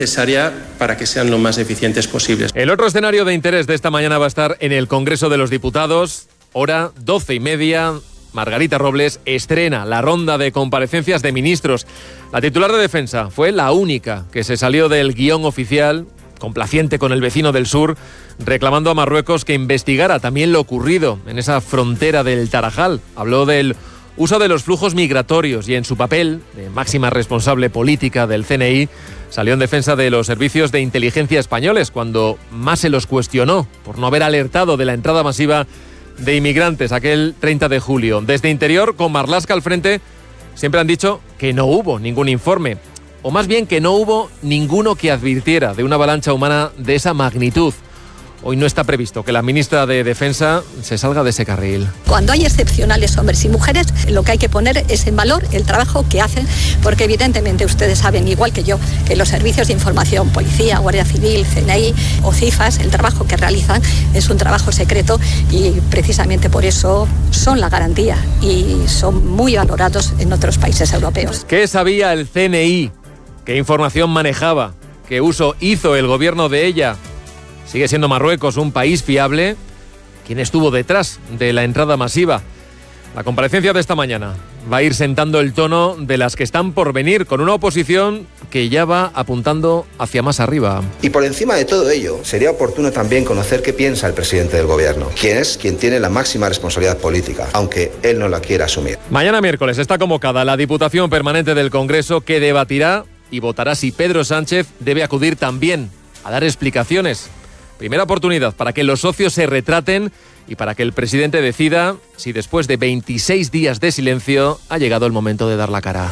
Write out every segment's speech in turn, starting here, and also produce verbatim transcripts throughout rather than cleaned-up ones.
necesaria para que sean lo más eficientes posibles. El otro escenario de interés de esta mañana va a estar en el Congreso de los Diputados, hora doce y media. Margarita Robles estrena la ronda de comparecencias de ministros. La titular de Defensa fue la única que se salió del guión oficial, complaciente con el vecino del sur, reclamando a Marruecos que investigara también lo ocurrido en esa frontera del Tarajal. Habló del uso de los flujos migratorios y en su papel de máxima responsable política del C N I salió en defensa de los servicios de inteligencia españoles cuando más se los cuestionó por no haber alertado de la entrada masiva de inmigrantes aquel treinta de julio. Desde Interior, con Marlaska al frente, siempre han dicho que no hubo ningún informe, o más bien que no hubo ninguno que advirtiera de una avalancha humana de esa magnitud. Hoy no está previsto que la ministra de Defensa se salga de ese carril. Cuando hay excepcionales hombres y mujeres, lo que hay que poner es en valor el trabajo que hacen, porque evidentemente ustedes saben, igual que yo, que los servicios de información, Policía, Guardia Civil, C N I o CIFAS, el trabajo que realizan es un trabajo secreto y precisamente por eso son la garantía y son muy valorados en otros países europeos. ¿Qué sabía el C N I? ¿Qué información manejaba? ¿Qué uso hizo el gobierno de ella? ¿Sigue siendo Marruecos un país fiable? ¿Quién estuvo detrás de la entrada masiva? La comparecencia de esta mañana va a ir sentando el tono de las que están por venir, con una oposición que ya va apuntando hacia más arriba. Y por encima de todo ello, sería oportuno también conocer qué piensa el presidente del gobierno, quien es quien tiene la máxima responsabilidad política, aunque él no la quiera asumir. Mañana miércoles está convocada la Diputación Permanente del Congreso, que debatirá y votará si Pedro Sánchez debe acudir también a dar explicaciones. Primera oportunidad para que los socios se retraten y para que el presidente decida si después de veintiséis días de silencio ha llegado el momento de dar la cara.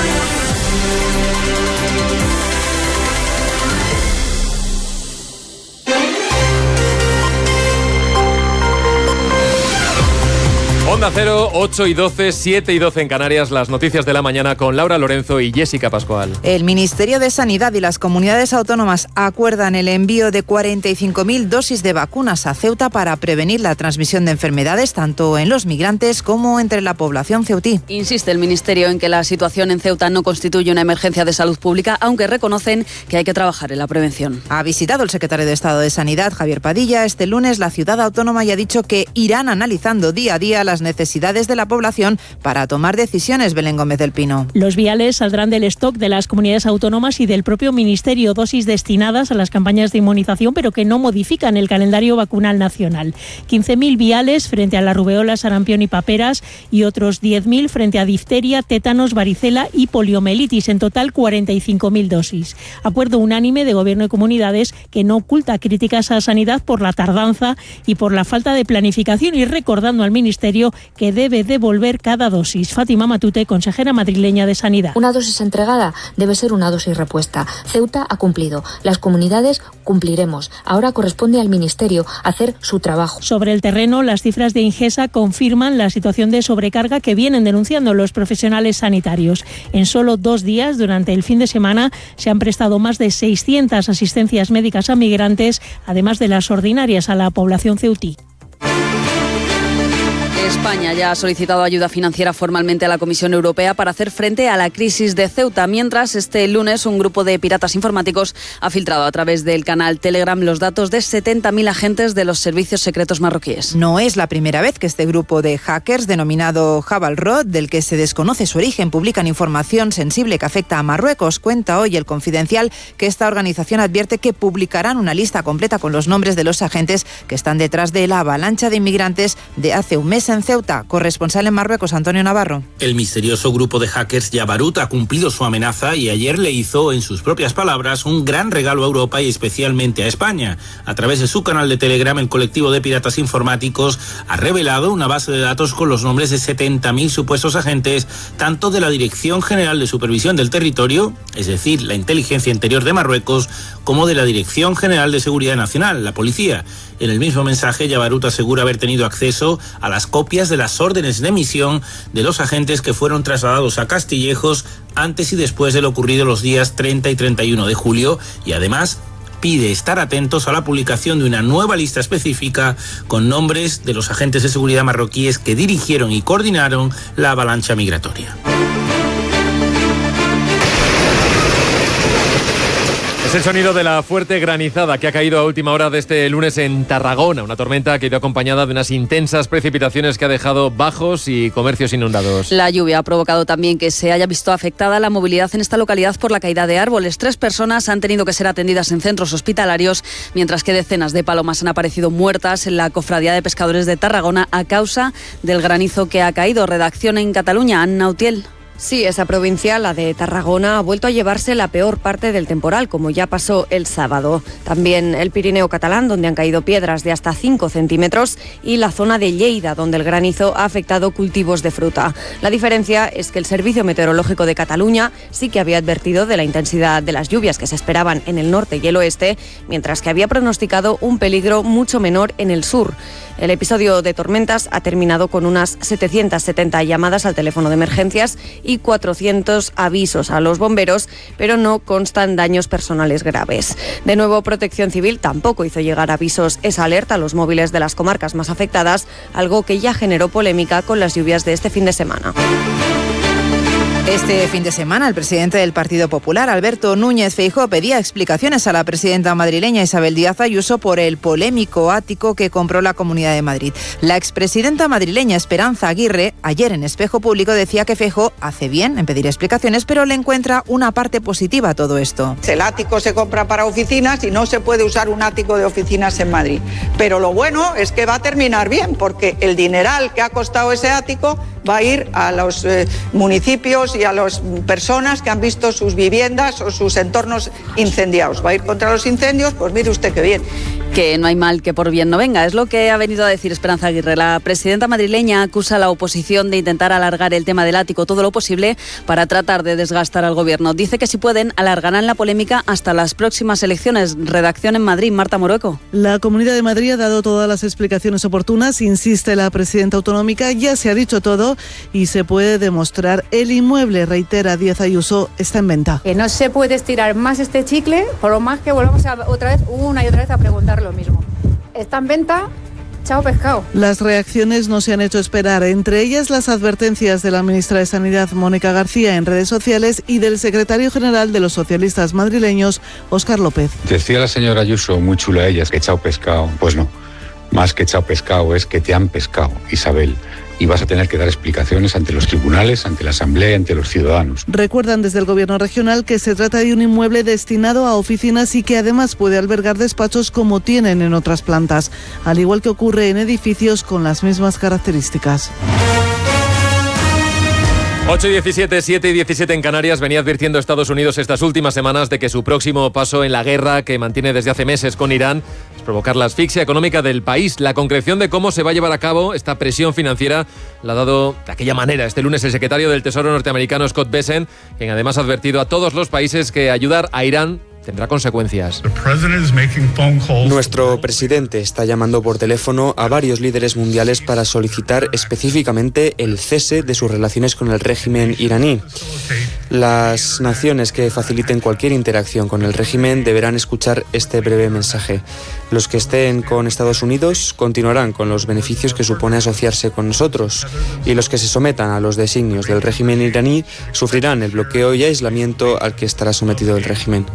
Onda Cero, ocho y doce, siete y doce en Canarias, las noticias de la mañana con Laura Lorenzo y Jessica Pascual. El Ministerio de Sanidad y las comunidades autónomas acuerdan el envío de cuarenta y cinco mil dosis de vacunas a Ceuta para prevenir la transmisión de enfermedades tanto en los migrantes como entre la población ceutí. Insiste el Ministerio en que la situación en Ceuta no constituye una emergencia de salud pública, aunque reconocen que hay que trabajar en la prevención. Ha visitado el secretario de Estado de Sanidad, Javier Padilla, este lunes la ciudad autónoma y ha dicho que irán analizando día a día las necesidades de la población para tomar decisiones. Belén Gómez del Pino. Los viales saldrán del stock de las comunidades autónomas y del propio Ministerio, dosis destinadas a las campañas de inmunización, pero que no modifican el calendario vacunal nacional. quince mil viales frente a la rubeola, sarampión y paperas y otros diez mil frente a difteria, tétanos, varicela y poliomielitis. En total, cuarenta y cinco mil dosis. Acuerdo unánime de Gobierno y comunidades que no oculta críticas a Sanidad por la tardanza y por la falta de planificación, y recordando al Ministerio que debe devolver cada dosis. Fátima Matute, consejera madrileña de Sanidad. Una dosis entregada debe ser una dosis repuesta. Ceuta ha cumplido. Las comunidades cumpliremos. Ahora corresponde al Ministerio hacer su trabajo. Sobre el terreno, las cifras de Ingesa confirman la situación de sobrecarga que vienen denunciando los profesionales sanitarios. En solo dos días, durante el fin de semana, se han prestado más de seiscientas asistencias médicas a migrantes, además de las ordinarias a la población ceutí. España ya ha solicitado ayuda financiera formalmente a la Comisión Europea para hacer frente a la crisis de Ceuta, mientras este lunes un grupo de piratas informáticos ha filtrado a través del canal Telegram los datos de setenta mil agentes de los servicios secretos marroquíes. No es la primera vez que este grupo de hackers, denominado Jabal Rod, del que se desconoce su origen, publican información sensible que afecta a Marruecos. Cuenta hoy El Confidencial que esta organización advierte que publicarán una lista completa con los nombres de los agentes que están detrás de la avalancha de inmigrantes de hace un mes en Ceuta. Corresponsal en Marruecos, Antonio Navarro. El misterioso grupo de hackers Jabarut ha cumplido su amenaza y ayer le hizo, en sus propias palabras, un gran regalo a Europa y especialmente a España. A través de su canal de Telegram, el colectivo de piratas informáticos ha revelado una base de datos con los nombres de setenta mil supuestos agentes, tanto de la Dirección General de Supervisión del Territorio, es decir, la Inteligencia Interior de Marruecos, como de la Dirección General de Seguridad Nacional, la Policía. En el mismo mensaje, Jabarut asegura haber tenido acceso a las copias de las órdenes de emisión de los agentes que fueron trasladados a Castillejos antes y después de lo ocurrido los días treinta y treinta y uno de julio, y además pide estar atentos a la publicación de una nueva lista específica con nombres de los agentes de seguridad marroquíes que dirigieron y coordinaron la avalancha migratoria. Es el sonido de la fuerte granizada que ha caído a última hora de este lunes en Tarragona, una tormenta que ha ido acompañada de unas intensas precipitaciones que ha dejado bajos y comercios inundados. La lluvia ha provocado también que se haya visto afectada la movilidad en esta localidad por la caída de árboles. Tres personas han tenido que ser atendidas en centros hospitalarios, mientras que decenas de palomas han aparecido muertas en la Cofradía de Pescadores de Tarragona a causa del granizo que ha caído. Redacción en Cataluña, Anna Utiel. Sí, esa provincia, la de Tarragona, ha vuelto a llevarse la peor parte del temporal, como ya pasó el sábado. También el Pirineo catalán, donde han caído piedras de hasta cinco centímetros, y la zona de Lleida, donde el granizo ha afectado cultivos de fruta. La diferencia es que el Servicio Meteorológico de Cataluña sí que había advertido de la intensidad de las lluvias que se esperaban en el norte y el oeste, mientras que había pronosticado un peligro mucho menor en el sur. El episodio de tormentas ha terminado con unas setecientas setenta llamadas al teléfono de emergencias y cuatrocientos avisos a los bomberos, pero no constan daños personales graves. De nuevo, Protección Civil tampoco hizo llegar avisos esa alerta a los móviles de las comarcas más afectadas, algo que ya generó polémica con las lluvias de este fin de semana. Este fin de semana, el presidente del Partido Popular, Alberto Núñez Feijóo, pedía explicaciones a la presidenta madrileña Isabel Díaz Ayuso por el polémico ático que compró la Comunidad de Madrid. La expresidenta madrileña Esperanza Aguirre, ayer en Espejo Público, decía que Feijóo hace bien en pedir explicaciones, pero le encuentra una parte positiva a todo esto. El ático se compra para oficinas y no se puede usar un ático de oficinas en Madrid. Pero lo bueno es que va a terminar bien, porque el dineral que ha costado ese ático va a ir a los eh, municipios y a las personas que han visto sus viviendas o sus entornos incendiados. Va a ir contra los incendios, pues mire usted qué bien. Que no hay mal que por bien no venga, es lo que ha venido a decir Esperanza Aguirre. La presidenta madrileña acusa a la oposición de intentar alargar el tema del ático todo lo posible para tratar de desgastar al gobierno. Dice que si pueden, alargarán la polémica hasta las próximas elecciones. Redacción en Madrid, Marta Morueco. La Comunidad de Madrid ha dado todas las explicaciones oportunas, insiste la presidenta autonómica, ya se ha dicho todo y se puede demostrar. El inmueble, reitera Díaz Ayuso, está en venta. Que no se puede estirar más este chicle, por lo más que volvamos a, otra vez, una y otra vez a preguntar lo mismo. Está en venta, chao pescado. Las reacciones no se han hecho esperar, entre ellas las advertencias de la ministra de Sanidad, Mónica García, en redes sociales y del secretario general de los socialistas madrileños, Óscar López. Decía la señora Ayuso, muy chula ella, es que chao pescado. Pues no, más que chao pescado es que te han pescado, Isabel. Y vas a tener que dar explicaciones ante los tribunales, ante la Asamblea y ante los ciudadanos. Recuerdan desde el Gobierno regional que se trata de un inmueble destinado a oficinas y que además puede albergar despachos como tienen en otras plantas, al igual que ocurre en edificios con las mismas características. ocho y diecisiete, siete y diecisiete en Canarias. Venía advirtiendo Estados Unidos estas últimas semanas de que su próximo paso en la guerra que mantiene desde hace meses con Irán es provocar la asfixia económica del país. La concreción de cómo se va a llevar a cabo esta presión financiera la ha dado de aquella manera este lunes el secretario del Tesoro norteamericano Scott Bessent, quien además ha advertido a todos los países que ayudar a Irán tendrá consecuencias. Nuestro presidente está llamando por teléfono a varios líderes mundiales para solicitar específicamente el cese de sus relaciones con el régimen iraní. Las naciones que faciliten cualquier interacción con el régimen deberán escuchar este breve mensaje. Los que estén con Estados Unidos continuarán con los beneficios que supone asociarse con nosotros, y los que se sometan a los designios del régimen iraní sufrirán el bloqueo y aislamiento al que estará sometido el régimen.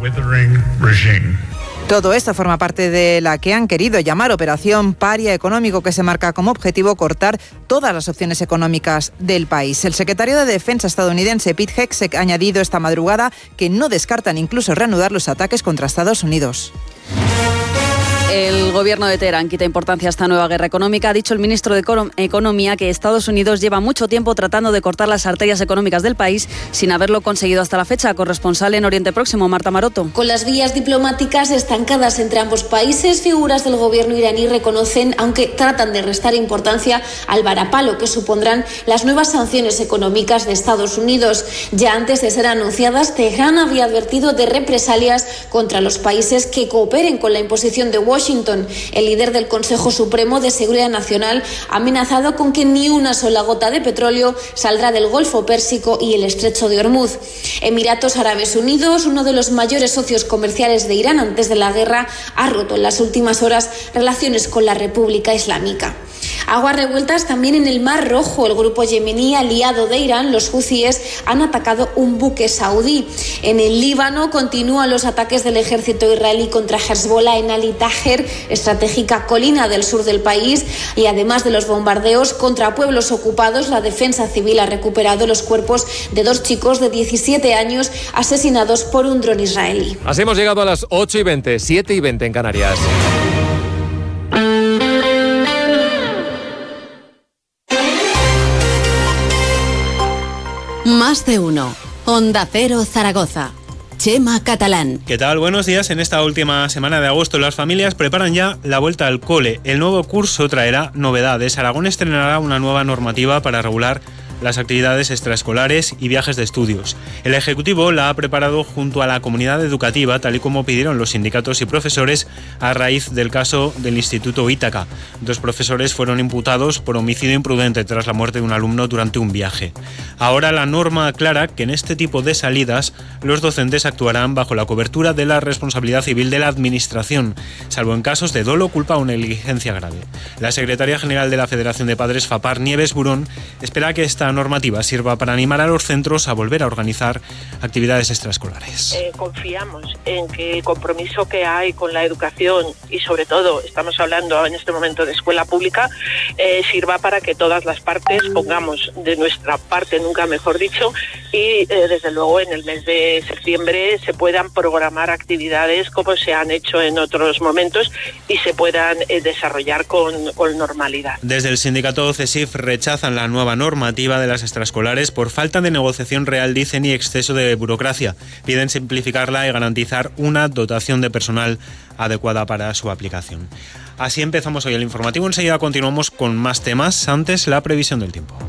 Todo esto forma parte de la que han querido llamar Operación Paria Económico, que se marca como objetivo cortar todas las opciones económicas del país. El secretario de Defensa estadounidense Pete Hegseth ha añadido esta madrugada que no descartan incluso reanudar los ataques contra Estados Unidos. El gobierno de Teherán quita importancia a esta nueva guerra económica. Ha dicho el ministro de Economía que Estados Unidos lleva mucho tiempo tratando de cortar las arterias económicas del país sin haberlo conseguido hasta la fecha. Corresponsal en Oriente Próximo, Marta Maroto. Con las vías diplomáticas estancadas entre ambos países, figuras del gobierno iraní reconocen, aunque tratan de restar importancia, al varapalo que supondrán las nuevas sanciones económicas de Estados Unidos. Ya antes de ser anunciadas, Teherán había advertido de represalias contra los países que cooperen con la imposición de Washington. Washington. El líder del Consejo Supremo de Seguridad Nacional ha amenazado con que ni una sola gota de petróleo saldrá del Golfo Pérsico y el Estrecho de Hormuz. Emiratos Árabes Unidos, uno de los mayores socios comerciales de Irán antes de la guerra, ha roto en las últimas horas relaciones con la República Islámica. Aguas revueltas también en el Mar Rojo. El grupo yemení aliado de Irán, los huthíes, han atacado un buque saudí. En el Líbano continúan los ataques del ejército israelí contra Hezbollah en Ali Taher, estratégica colina del sur del país, y además de los bombardeos contra pueblos ocupados, la defensa civil ha recuperado los cuerpos de dos chicos de diecisiete años asesinados por un dron israelí. Así hemos llegado a las ocho y veinte, siete y veinte en Canarias. Más de uno. Onda Cero Zaragoza. Chema Catalán. ¿Qué tal? Buenos días. En esta última semana de agosto las familias preparan ya la vuelta al cole. El nuevo curso traerá novedades. Aragón estrenará una nueva normativa para regular las actividades extraescolares y viajes de estudios. El Ejecutivo la ha preparado junto a la comunidad educativa, tal y como pidieron los sindicatos y profesores a raíz del caso del Instituto Ítaca. Dos profesores fueron imputados por homicidio imprudente tras la muerte de un alumno durante un viaje. Ahora la norma aclara que en este tipo de salidas los docentes actuarán bajo la cobertura de la responsabilidad civil de la Administración, salvo en casos de dolo, culpa o negligencia grave. La secretaria general de la Federación de Padres, FAPAR, Nieves Burón, espera que esta normativa sirva para animar a los centros a volver a organizar actividades extraescolares. Eh, confiamos en que el compromiso que hay con la educación y sobre todo estamos hablando en este momento de escuela pública eh, sirva para que todas las partes pongamos de nuestra parte, nunca mejor dicho, y eh, desde luego en el mes de septiembre se puedan programar actividades como se han hecho en otros momentos y se puedan eh, desarrollar con, con normalidad. Desde el sindicato CESIF rechazan la nueva normativa de las extraescolares por falta de negociación real, dicen, y exceso de burocracia. Piden simplificarla y garantizar una dotación de personal adecuada para su aplicación. Así empezamos hoy el informativo. Enseguida continuamos con más temas. Antes, la previsión del tiempo.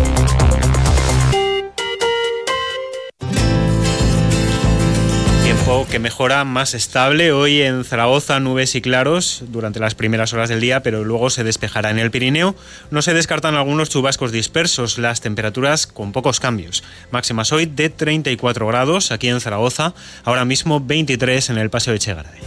Tiempo que mejora, más estable. Hoy en Zaragoza, nubes y claros durante las primeras horas del día, pero luego se despejará. En el Pirineo no se descartan algunos chubascos dispersos. Las temperaturas con pocos cambios. Máximas hoy de treinta y cuatro grados aquí en Zaragoza, ahora mismo veintitrés en el Paseo de Echegaray.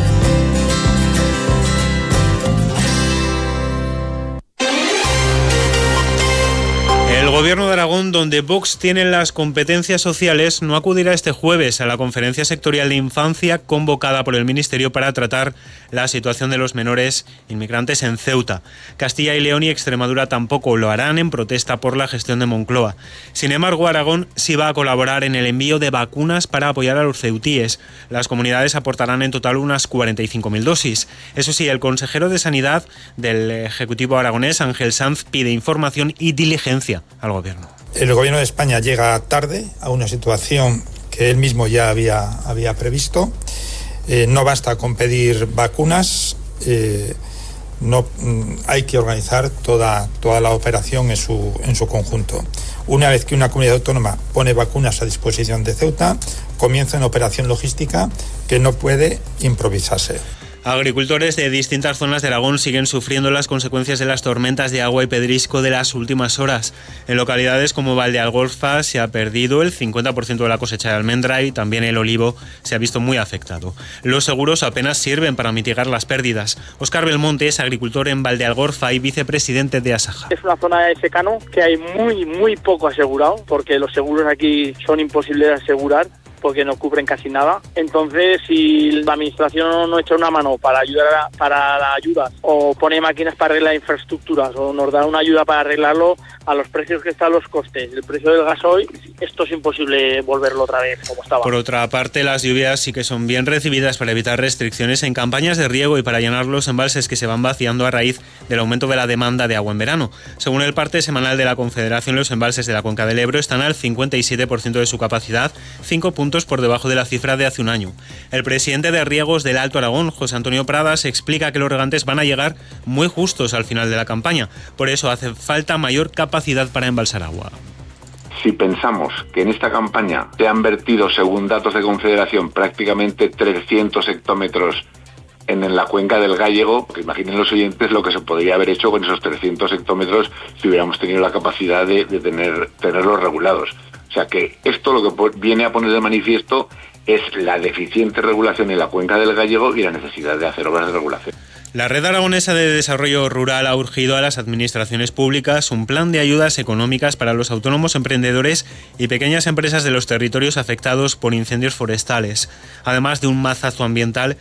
El Gobierno de Aragón, donde Vox tiene las competencias sociales, no acudirá este jueves a la conferencia sectorial de infancia convocada por el Ministerio para tratar la situación de los menores inmigrantes en Ceuta. Castilla y León y Extremadura tampoco lo harán en protesta por la gestión de Moncloa. Sin embargo, Aragón sí va a colaborar en el envío de vacunas para apoyar a los ceutíes. Las comunidades aportarán en total unas cuarenta y cinco mil dosis. Eso sí, el consejero de Sanidad del Ejecutivo aragonés, Ángel Sanz, pide información y diligencia al Gobierno. El Gobierno de España llega tarde a una situación que él mismo ya había, había previsto. Eh, no basta con pedir vacunas, eh, no, hay que organizar toda, toda la operación en su, en su conjunto. Una vez que una comunidad autónoma pone vacunas a disposición de Ceuta, comienza una operación logística que no puede improvisarse. Agricultores de distintas zonas de Aragón siguen sufriendo las consecuencias de las tormentas de agua y pedrisco de las últimas horas. En localidades como Valdealgorfa se ha perdido el cincuenta por ciento de la cosecha de almendra y también el olivo se ha visto muy afectado. Los seguros apenas sirven para mitigar las pérdidas. Óscar Belmonte es agricultor en Valdealgorfa y vicepresidente de Asaja. Es una zona de secano que hay muy, muy poco asegurado, porque los seguros aquí son imposibles de asegurar, porque no cubren casi nada. Entonces, si la administración no echa una mano para ayudar a, para la ayuda, o pone máquinas para arreglar infraestructuras, o nos da una ayuda para arreglarlo a los precios que están los costes, el precio del gasoil, esto es imposible volverlo otra vez como estaba. Por otra parte, las lluvias sí que son bien recibidas para evitar restricciones en campañas de riego y para llenar los embalses que se van vaciando a raíz del aumento de la demanda de agua en verano. Según el parte semanal de la Confederación, los embalses de la Cuenca del Ebro están al cincuenta y siete por ciento de su capacidad, cinco puntos por debajo de la cifra de hace un año. El presidente de Riegos del Alto Aragón, José Antonio Pradas, explica que los regantes van a llegar muy justos al final de la campaña. Por eso hace falta mayor capacidad para embalsar agua. Si pensamos que en esta campaña se han vertido, según datos de Confederación, prácticamente trescientos hectómetros en la cuenca del Gállego, que imaginen los oyentes lo que se podría haber hecho con esos trescientos hectómetros si hubiéramos tenido la capacidad de, de tener, tenerlos regulados. O sea que esto lo que viene a poner de manifiesto es la deficiente regulación en la cuenca del Gállego y la necesidad de hacer obras de regulación. La Red Aragonesa de Desarrollo Rural ha urgido a las administraciones públicas un plan de ayudas económicas para los autónomos emprendedores y pequeñas empresas de los territorios afectados por incendios forestales, además de un mazazo ambiental